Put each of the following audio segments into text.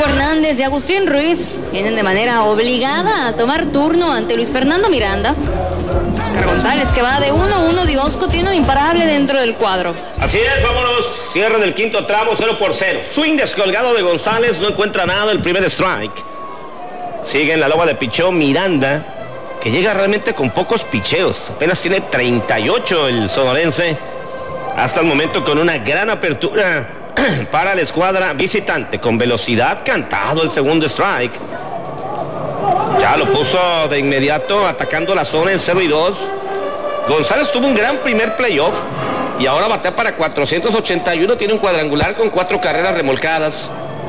Marco Hernández y Agustín Ruiz vienen de manera obligada a tomar turno ante Luis Fernando Miranda. Oscar González, que va de 1-1, Diosco tiene un imparable dentro del cuadro. Así es, vámonos. Cierre del quinto tramo, 0-0. Swing descolgado de González, no encuentra nada, el primer strike. Sigue en la loma de picheo Miranda, que llega realmente con pocos picheos. Apenas tiene 38 el sonorense. Hasta el momento con una gran apertura para la escuadra visitante. Con velocidad, cantado el segundo strike. Ya lo puso de inmediato atacando la zona en 0-2. González tuvo un gran primer playoff y ahora batea para 481. Tiene un cuadrangular con 4 carreras remolcadas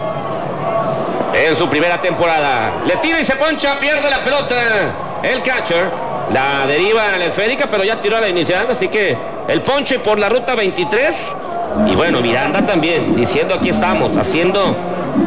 en su primera temporada. Le tira y se poncha, pierde la pelota el catcher. La deriva a la esférica, pero ya tiró a la inicial, así que el ponche por la ruta 23. Y bueno, Miranda también diciendo: aquí estamos, haciendo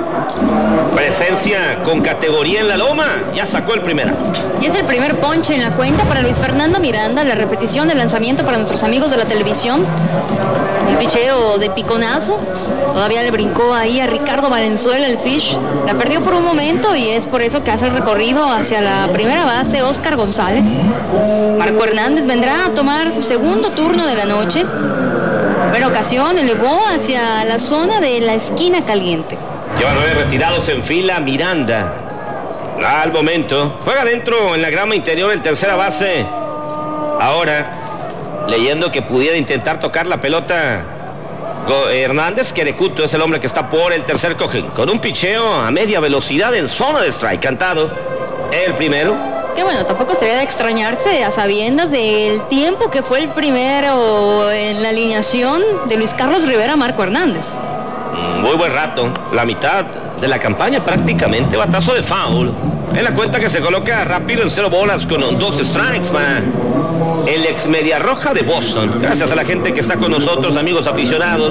presencia con categoría en la loma. Ya sacó el primer out. Y es el primer ponche en la cuenta para Luis Fernando Miranda. La repetición del lanzamiento para nuestros amigos de la televisión. El picheo de piconazo. Todavía le brincó ahí a Ricardo Valenzuela el Fish. La perdió por un momento y es por eso que hace el recorrido hacia la primera base Oscar González. Marco Hernández vendrá a tomar su segundo turno de la noche. En primera ocasión elevó hacia la zona de la esquina caliente. Lleva 9 retirados en fila Miranda. Al momento juega dentro en la grama interior el tercera base. Ahora leyendo que pudiera intentar tocar la pelota Hernández. Querecuto es el hombre que está por el tercer cojín, con un picheo a media velocidad en zona de strike. Cantado el primero. Que bueno, tampoco sería de extrañarse a sabiendas del tiempo que fue el primero en la alineación de Luis Carlos Rivera Marco Hernández. Muy buen rato, la mitad de la campaña prácticamente. Batazo de foul en la cuenta que se coloca rápido en 0 bolas con 2 strikes para el ex Media Roja de Boston. Gracias a la gente que está con nosotros, amigos aficionados.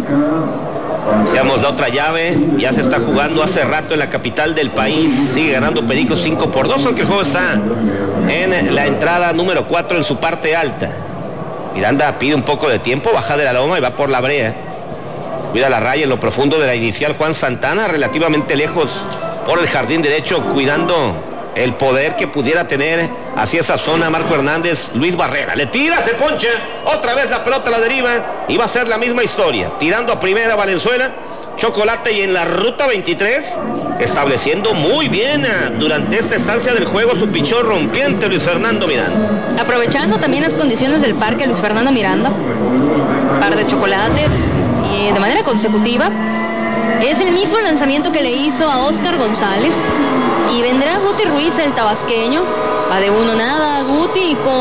Seamos la otra llave, ya se está jugando hace rato en la capital del país. Sigue ganando Pericos 5-2, aunque el juego está en la entrada número 4 en su parte alta. Miranda pide un poco de tiempo, baja de la loma y va por la brea. Cuida la raya en lo profundo de la inicial Juan Santana, relativamente lejos por el jardín derecho, cuidando el poder que pudiera tener hacia esa zona Marco Hernández. Luis Barrera le tira, se poncha, otra vez la pelota a la deriva y va a ser la misma historia, tirando a primera Valenzuela, Chocolate, y en la ruta 23 estableciendo muy bien durante esta estancia del juego su pichón rompiente Luis Fernando Miranda. Aprovechando también las condiciones del parque Luis Fernando Miranda, par de chocolates y de manera consecutiva. Es el mismo lanzamiento que le hizo a Oscar González. Y vendrá Guti Ruiz, el tabasqueño. Va de 1-0 Guti con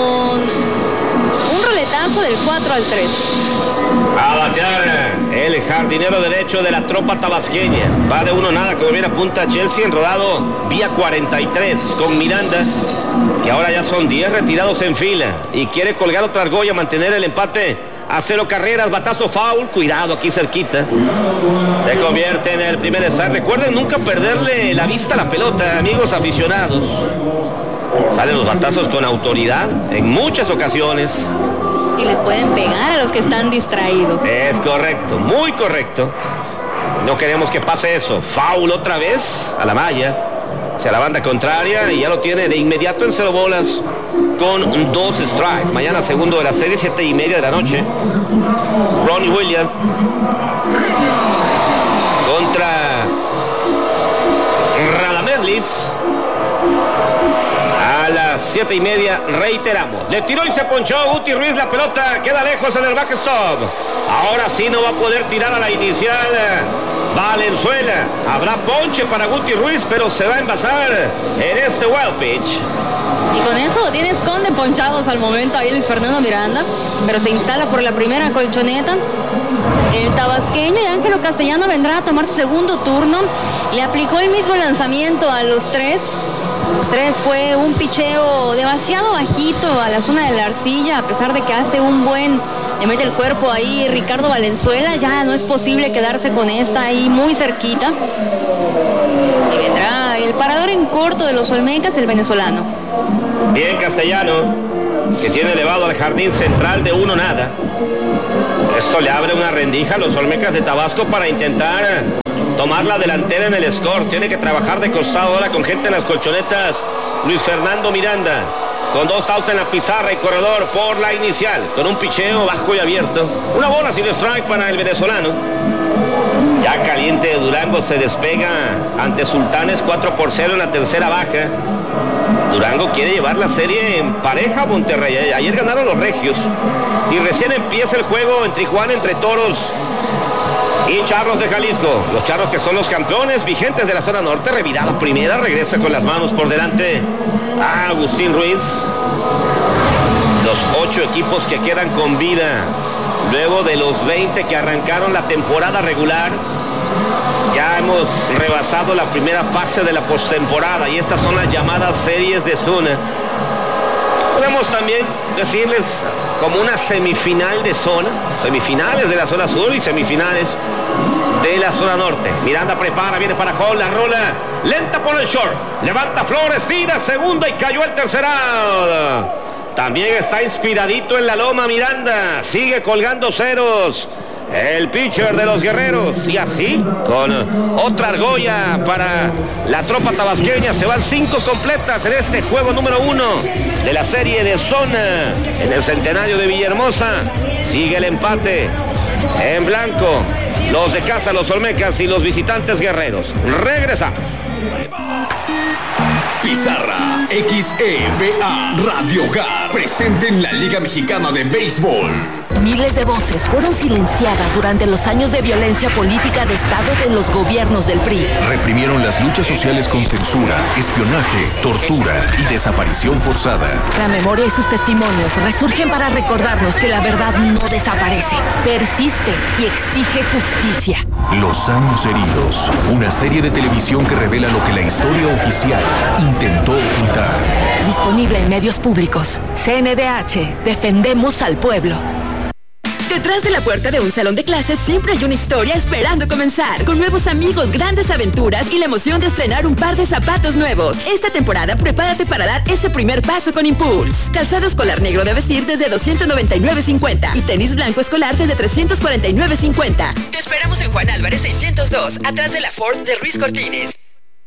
un roletazo del 4-3. A batear el jardinero derecho de la tropa tabasqueña. Va de 1-0, como bien apunta Chelsea, enrodado vía 43 con Miranda, que ahora ya son 10 retirados en fila. Y quiere colgar otra argolla, mantener el empate a 0 carreras. Batazo foul, cuidado aquí cerquita. Se convierte en el primer strike. Recuerden nunca perderle la vista a la pelota, amigos aficionados. Salen los batazos con autoridad en muchas ocasiones. Y les pueden pegar a los que están distraídos. Es correcto, muy correcto. No queremos que pase eso. Foul otra vez a la malla, hacia la banda contraria, y ya lo tiene de inmediato en 0 bolas con 2 strikes. Mañana segundo de la serie, 7:30 de la noche. Ronnie Williams contra Radamerlis. A las 7:30 reiteramos. Le tiró y se ponchó Guti Ruiz, la pelota queda lejos en el backstop. Ahora sí no va a poder tirar a la inicial Valenzuela. Habrá ponche para Guti Ruiz, pero se va a envasar en este wild pitch. Y con eso tienes con de ponchados al momento ahí Luis Fernando Miranda, pero se instala por la primera colchoneta el tabasqueño, y Ángelo Castellano vendrá a tomar su segundo turno. Le aplicó el mismo lanzamiento a los tres. Los tres fue un picheo demasiado bajito a la zona de la arcilla, a pesar de que hace un buen, le mete el cuerpo ahí Ricardo Valenzuela. Ya no es posible quedarse con esta ahí muy cerquita. Y vendrá el parador en corto de los Olmecas, el venezolano. Bien Castellano, que tiene elevado al jardín central de 1-0. Esto le abre una rendija a los Olmecas de Tabasco para intentar tomar la delantera en el score. Tiene que trabajar de costado ahora con gente en las colchonetas. Luis Fernando Miranda, con 2 outs en la pizarra y corredor por la inicial, con un picheo bajo y abierto. Una bola sin strike para el venezolano. Ya caliente de Durango, se despega ante Sultanes 4-0 en la tercera baja. Durango quiere llevar la serie en pareja a Monterrey. Ayer ganaron los regios y recién empieza el juego en Tijuana entre Toros y Charros de Jalisco. Los Charros, que son los campeones vigentes de la zona norte. Revirada primera, regresa con las manos por delante a Agustín Ruiz. Los 8 equipos que quedan con vida luego de los 20 que arrancaron la temporada regular. Ya hemos rebasado la primera fase de la postemporada y estas son las llamadas series de zona. Podemos también decirles como una semifinal de zona, semifinales de la zona sur y semifinales de la zona norte. Miranda prepara, viene para Hall, la rola lenta por el short, levanta Flores, tira segunda y cayó el tercer out. También está inspiradito en la loma Miranda, sigue colgando ceros el pitcher de los Guerreros, y así con otra argolla para la tropa tabasqueña. Se van 5 completas en este juego número 1 de la serie de zona en el centenario de Villahermosa. Sigue el empate en blanco, los de casa, los Olmecas, y los visitantes Guerreros. Regresa Pizarra XEVA Radio Hogar, presente en la Liga Mexicana de Béisbol. Miles de voces fueron silenciadas durante los años de violencia política de Estado de los gobiernos del PRI. Reprimieron las luchas sociales con censura, espionaje, tortura y desaparición forzada. La memoria y sus testimonios resurgen para recordarnos que la verdad no desaparece, persiste y exige justicia. Los años heridos, una serie de televisión que revela lo que la historia oficial intentó ocultar. Disponible en medios públicos. CNDH, defendemos al pueblo. Detrás de la puerta de un salón de clases siempre hay una historia esperando comenzar, con nuevos amigos, grandes aventuras y la emoción de estrenar un par de zapatos nuevos. Esta temporada prepárate para dar ese primer paso con Impulse. Calzado escolar negro de vestir desde $299.50 y tenis blanco escolar desde $349.50. Te esperamos en Juan Álvarez 602, atrás de la Ford de Ruiz Cortines.